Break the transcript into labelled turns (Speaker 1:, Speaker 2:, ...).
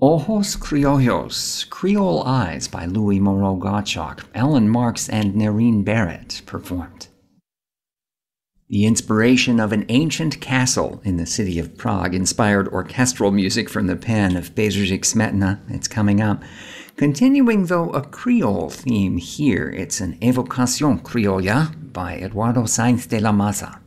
Speaker 1: Ojos Criollos, Creole Eyes by Louis Moreau Gottschalk, Alan Marks, and Nerine Barrett performed. The inspiration of an ancient castle in the city of Prague inspired orchestral music from the pen of Bedřich Smetana. It's coming up. Continuing, though, a Creole theme here, it's an Evocación Criolla by Eduardo Sainz de la Maza.